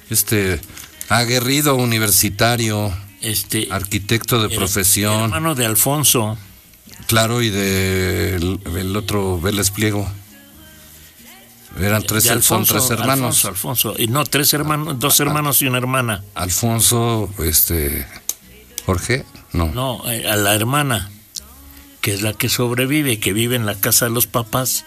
Aguerrido universitario, arquitecto de profesión. Hermano de Alfonso. Claro, y el otro Vélez Pliego. Son tres hermanos. Alfonso. Y no, tres hermanos, dos hermanos y una hermana. Alfonso, Jorge, no. No, a la hermana, que es la que sobrevive, que vive en la casa de los papás.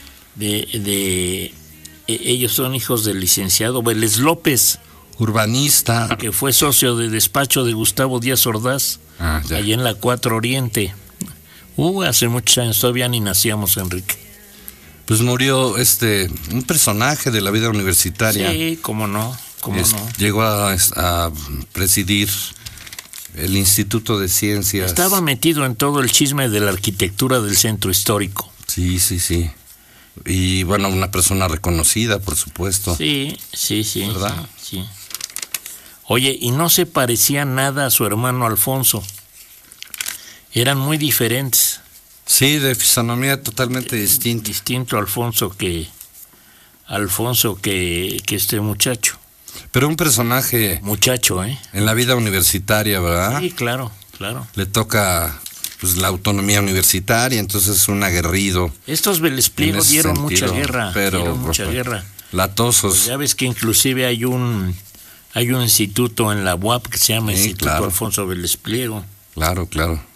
Ellos son hijos del licenciado Vélez López. Urbanista. Que fue socio de despacho de Gustavo Díaz Ordaz, allí en la 4 Oriente. Hace muchos años, todavía ni nacíamos, Enrique. Pues murió un personaje de la vida universitaria. Sí, cómo no. Llegó a presidir el Instituto de Ciencias. Estaba metido en todo el chisme de la arquitectura del centro histórico. Sí. Y bueno, una persona reconocida, por supuesto. Sí. ¿Verdad? Sí. Oye, y no se parecía nada a su hermano Alfonso. Eran muy diferentes. Sí, de fisonomía totalmente distinta. Distinto Alfonso que este muchacho. Pero un personaje... Muchacho, en la vida universitaria, ¿verdad? Sí, claro. Le toca la autonomía universitaria, entonces es un aguerrido. Estos Vélez Pliego dieron mucha guerra. Latosos. Pues ya ves que inclusive hay un instituto en la UAP que se llama Instituto Alfonso Vélez Pliego. Claro.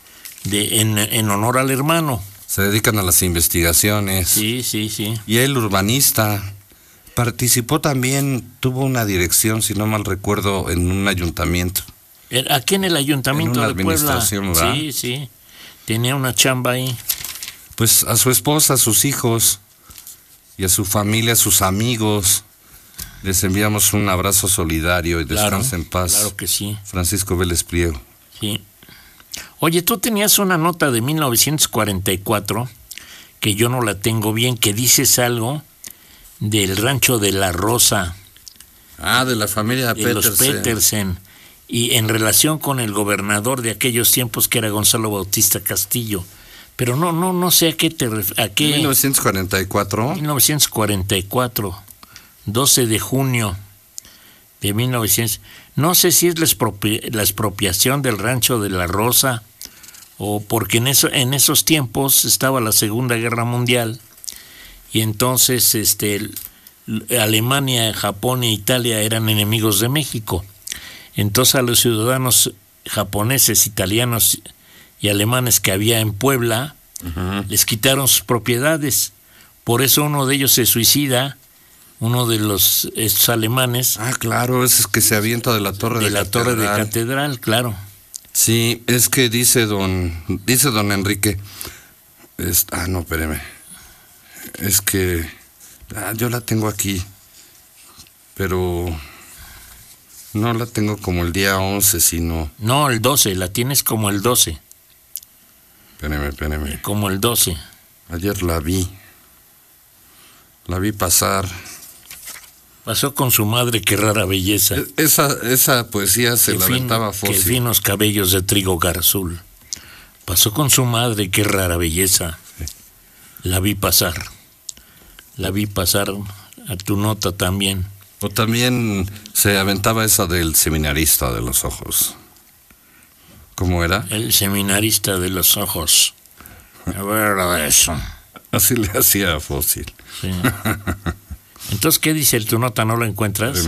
En honor al hermano. Se dedican a las investigaciones. Sí. Y él, urbanista, participó también, tuvo una dirección, si no mal recuerdo, en un ayuntamiento. Aquí en el ayuntamiento de Puebla. ¿Verdad? Sí. Tenía una chamba ahí. Pues a su esposa, a sus hijos y a su familia, a sus amigos, les enviamos un abrazo solidario y descansa en paz. Claro que sí. Francisco Vélez Pliego. Sí. Oye, tú tenías una nota de 1944, que yo no la tengo bien, que dices algo del rancho de La Rosa. De la familia de los Petersen. Y en relación con el gobernador de aquellos tiempos, que era Gonzalo Bautista Castillo. Pero no sé a qué te refieres. 1944. 1944, 12 de junio de 1900. No sé si es la expropiación del rancho de La Rosa, o porque en esos tiempos estaba la Segunda Guerra Mundial, y entonces Alemania, Japón e Italia eran enemigos de México. Entonces a los ciudadanos japoneses, italianos y alemanes que había en Puebla, les quitaron sus propiedades. Por eso uno de ellos se suicida, uno de estos alemanes. Claro, ese es que se avienta de la torre de la torre de catedral, claro. Sí, es que dice don Enrique. No, espéreme. Es que yo la tengo aquí, pero no la tengo como el día 11, sino... No, el 12, la tienes como el 12. Espéreme. Como el 12. Ayer la vi pasar. Pasó con su madre, qué rara belleza. Esa poesía se la aventaba Fósil. Qué finos cabellos de trigo garzul. Pasó con su madre, qué rara belleza. Sí. La vi pasar a tu nota también. O también se aventaba esa del seminarista de los ojos. ¿Cómo era? El seminarista de los ojos. A ver, eso. Así le hacía a Fósil. Sí. Entonces, ¿qué dice tu nota? ¿No lo encuentras?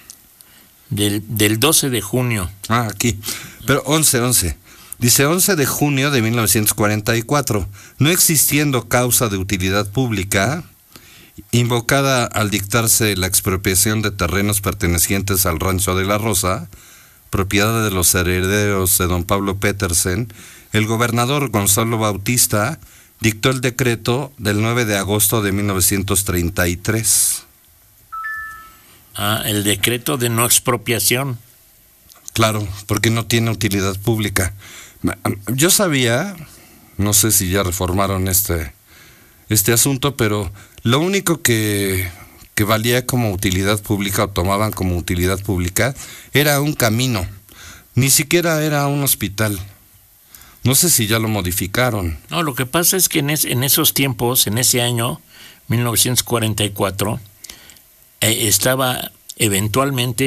Del 12 de junio. Aquí. Pero 11. Dice 11 de junio de 1944. No existiendo causa de utilidad pública, invocada al dictarse la expropiación de terrenos pertenecientes al rancho de La Rosa, propiedad de los herederos de don Pablo Petersen, el gobernador Gonzalo Bautista dictó el decreto del 9 de agosto de 1933. El decreto de no expropiación. Claro, porque no tiene utilidad pública. Yo sabía, no sé si ya reformaron este asunto, pero lo único que valía como utilidad pública o tomaban como utilidad pública era un camino, ni siquiera era un hospital. No sé si ya lo modificaron. No, lo que pasa es que en esos tiempos, en ese año, 1944, estaba eventualmente